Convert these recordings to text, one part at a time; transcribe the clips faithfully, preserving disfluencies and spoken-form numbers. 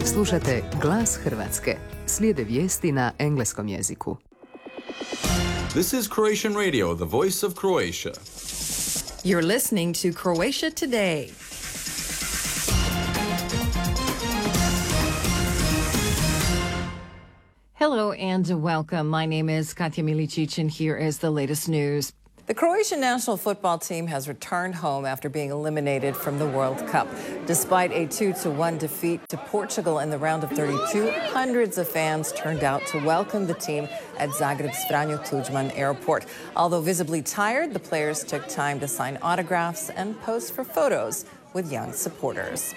Slušate Glas Hrvatske. Slijede vijesti na engleskom jeziku. This is Croatian Radio, the voice of Croatia. You're listening to Croatia Today. Hello and welcome. My name is Katja Milicic and here is the latest news. The Croatian national football team has returned home after being eliminated from the World Cup. Despite a two to one defeat to Portugal in the round of thirty-two, hundreds of fans turned out to welcome the team at Zagreb's Franjo Tuđman Airport. Although visibly tired, the players took time to sign autographs and pose for photos with young supporters.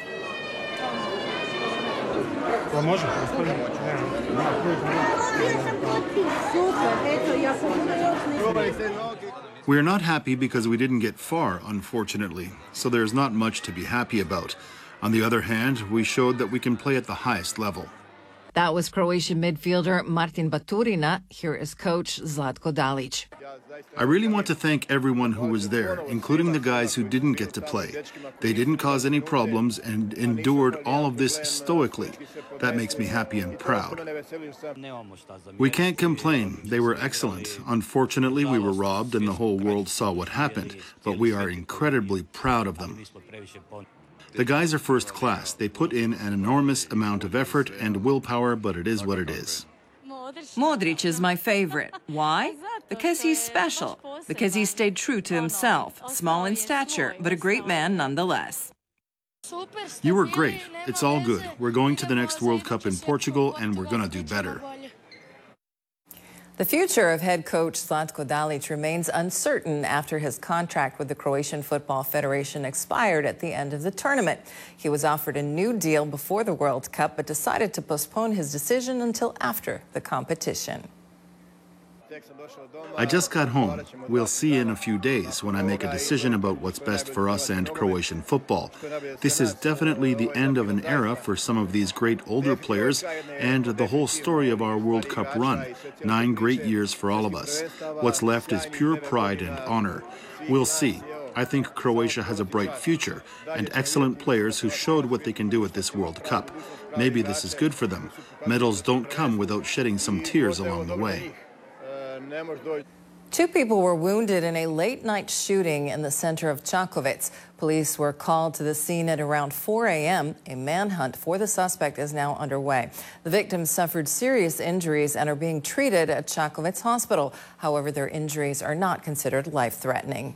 We are not happy because we didn't get far, unfortunately, so there's not much to be happy about. On the other hand, we showed that we can play at the highest level. That was Croatian midfielder Martin Baturina. Here is coach Zlatko Dalić. I really want to thank everyone who was there, including the guys who didn't get to play. They didn't cause any problems and endured all of this stoically. That makes me happy and proud. We can't complain. They were excellent. Unfortunately, we were robbed and the whole world saw what happened, but we are incredibly proud of them. The guys are first class. They put in an enormous amount of effort and willpower, but it is what it is. Modric is my favorite. Why? Because he's special. Because he stayed true to himself. Small in stature, but a great man nonetheless. You were great. It's all good. We're going to the next World Cup in Portugal, and we're going to do better. The future of head coach Zlatko Dalić remains uncertain after his contract with the Croatian Football Federation expired at the end of the tournament. He was offered a new deal before the World Cup, but decided to postpone his decision until after the competition. I just got home. We'll see in a few days when I make a decision about what's best for us and Croatian football. This is definitely the end of an era for some of these great older players and the whole story of our World Cup run. Nine great years for all of us. What's left is pure pride and honor. We'll see. I think Croatia has a bright future and excellent players who showed what they can do at this World Cup. Maybe this is good for them. Medals don't come without shedding some tears along the way. Two people were wounded in a late-night shooting in the center of Čakovec. Police were called to the scene at around four a m A manhunt for the suspect is now underway. The victims suffered serious injuries and are being treated at Čakovec Hospital. However, their injuries are not considered life-threatening.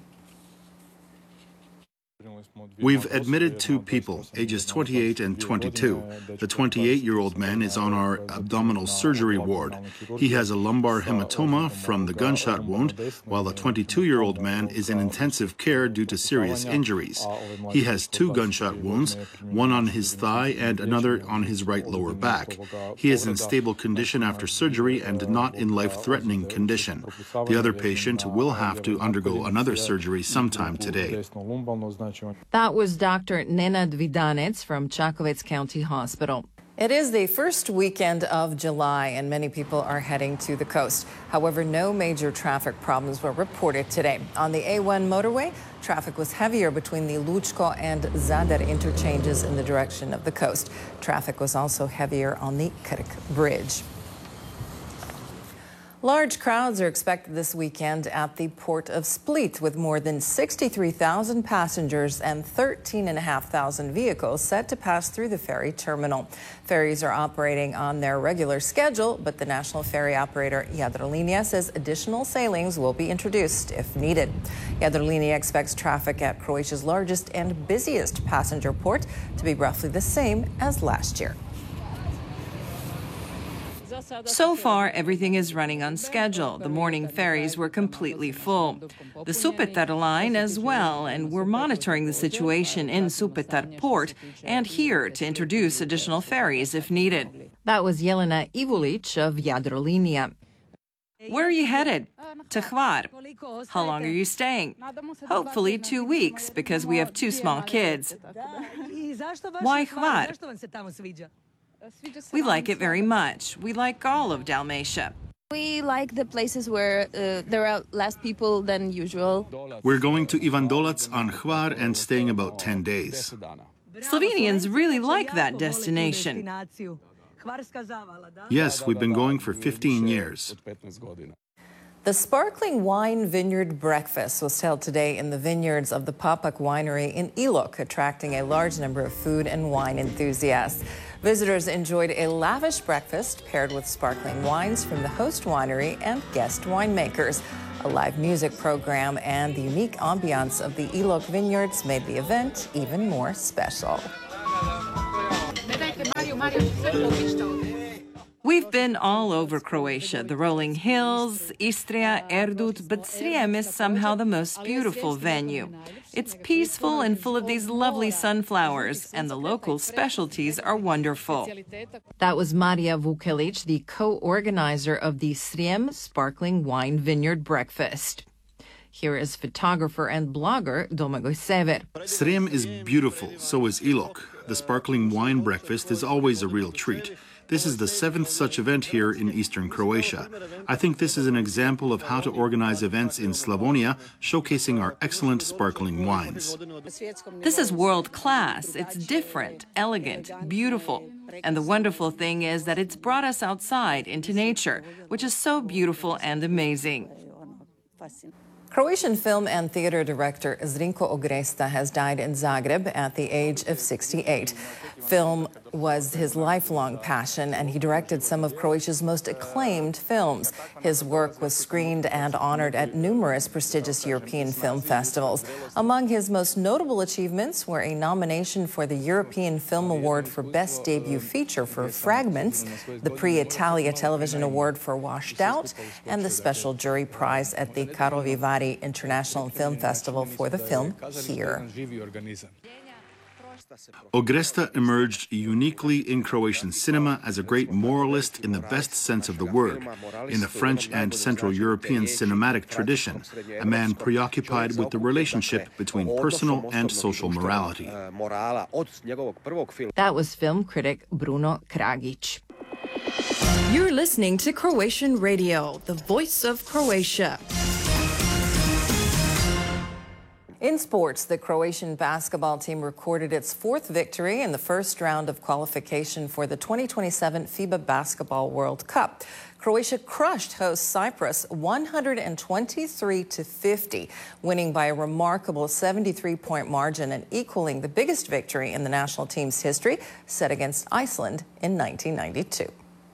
We've admitted two people, ages twenty-eight and twenty-two. The twenty-eight-year-old man is on our abdominal surgery ward. He has a lumbar hematoma from the gunshot wound, while the twenty-two-year-old man is in intensive care due to serious injuries. He has two gunshot wounds, one on his thigh and another on his right lower back. He is in stable condition after surgery and not in life-threatening condition. The other patient will have to undergo another surgery sometime today. That was Doctor Nenad Vidanec from Čakovec County Hospital. It is the first weekend of July and many people are heading to the coast. However, no major traffic problems were reported today. On the A one motorway, traffic was heavier between the Lučko and Zadar interchanges in the direction of the coast. Traffic was also heavier on the Krk Bridge. Large crowds are expected this weekend at the port of Split, with more than sixty-three thousand passengers and thirteen thousand five hundred vehicles set to pass through the ferry terminal. Ferries are operating on their regular schedule, but the national ferry operator Jadrolinija says additional sailings will be introduced if needed. Jadrolinija expects traffic at Croatia's largest and busiest passenger port to be roughly the same as last year. So far, everything is running on schedule. The morning ferries were completely full. The Supetar line as well, and we're monitoring the situation in Supetar port and here to introduce additional ferries if needed. That was Jelena Ivulic of Jadrolinija. Where are you headed? To Hvar. How long are you staying? Hopefully two weeks, because we have two small kids. Why Hvar? We like it very much. We like all of Dalmatia. We like the places where uh, there are less people than usual. We're going to Ivan Dolac on Hvar and staying about ten days. Slovenians really like that destination. Yes, we've been going for fifteen years. The Sparkling Wine Vineyard Breakfast was held today in the vineyards of the Papak Winery in Ilok, attracting a large number of food and wine enthusiasts. Visitors enjoyed a lavish breakfast paired with sparkling wines from the host winery and guest winemakers. A live music program and the unique ambiance of the Ilok vineyards made the event even more special. We've been all over Croatia, the rolling hills, Istria, Erdut, but Srijem is somehow the most beautiful venue. It's peaceful and full of these lovely sunflowers, and the local specialties are wonderful. That was Marija Vukelic, the co-organizer of the Srijem Sparkling Wine Vineyard Breakfast. Here is photographer and blogger Domagoj Sever. Srijem is beautiful, so is Ilok. The sparkling wine breakfast is always a real treat. This is the seventh such event here in eastern Croatia. I think this is an example of how to organize events in Slavonia, showcasing our excellent sparkling wines. This is world class. It's different, elegant, beautiful. And the wonderful thing is that it's brought us outside into nature, which is so beautiful and amazing. Croatian film and theater director Zrinko Ogresta has died in Zagreb at the age of sixty-eight. Film was his lifelong passion, and he directed some of Croatia's most acclaimed films. His work was screened and honored at numerous prestigious European film festivals. Among his most notable achievements were a nomination for the European Film Award for Best Debut Feature for Fragments, the Prix Italia Television Award for Washed Out, and the Special Jury Prize at the Karlovy Vary International Film Festival for the film Here. Ogresta emerged uniquely in Croatian cinema as a great moralist in the best sense of the word, in the French and Central European cinematic tradition, a man preoccupied with the relationship between personal and social morality. That was film critic Bruno Kragic. You're listening to Croatian Radio, the voice of Croatia. In sports, the Croatian basketball team recorded its fourth victory in the first round of qualification for the twenty twenty-seven FIBA Basketball World Cup. Croatia crushed host Cyprus one hundred twenty-three to fifty, winning by a remarkable seventy-three point margin and equaling the biggest victory in the national team's history, set against Iceland in nineteen ninety-two.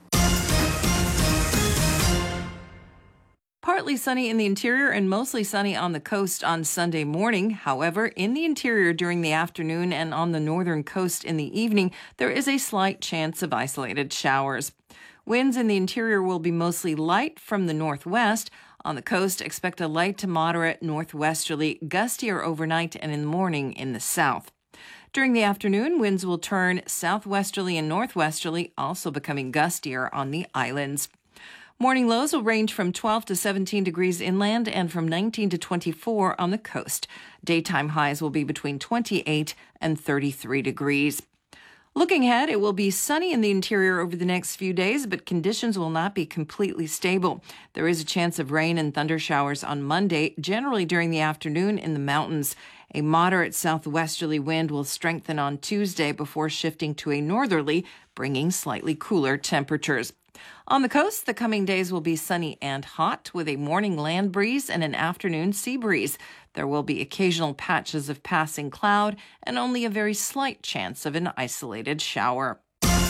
Partly sunny in the interior and mostly sunny on the coast on Sunday morning. However, in the interior during the afternoon and on the northern coast in the evening, there is a slight chance of isolated showers. Winds in the interior will be mostly light from the northwest. On the coast, expect a light to moderate northwesterly, gustier overnight and in the morning in the south. During the afternoon, winds will turn southwesterly and northwesterly, also becoming gustier on the islands. Morning lows will range from twelve to seventeen degrees inland and from nineteen to twenty-four on the coast. Daytime highs will be between twenty-eight and thirty-three degrees. Looking ahead, it will be sunny in the interior over the next few days, but conditions will not be completely stable. There is a chance of rain and thunder showers on Monday, generally during the afternoon in the mountains. A moderate southwesterly wind will strengthen on Tuesday before shifting to a northerly, bringing slightly cooler temperatures. On the coast, the coming days will be sunny and hot with a morning land breeze and an afternoon sea breeze. There will be occasional patches of passing cloud and only a very slight chance of an isolated shower.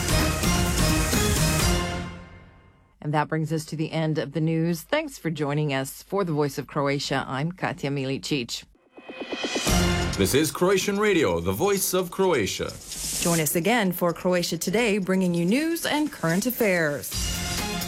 And that brings us to the end of the news. Thanks for joining us. For the Voice of Croatia, I'm Katja Milicic. This is Croatian Radio, the voice of Croatia. Join us again for Croatia Today, bringing you news and current affairs.